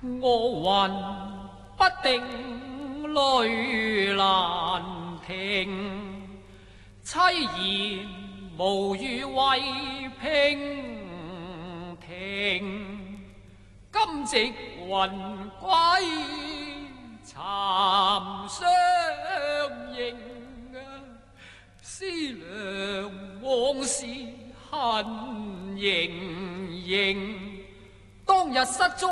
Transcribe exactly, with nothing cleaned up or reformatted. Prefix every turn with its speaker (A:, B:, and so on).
A: 我魂不定，淚難停，凄言無語為平庭，今夕魂歸尋相迎，思量往事恨盈盈，當日失蹤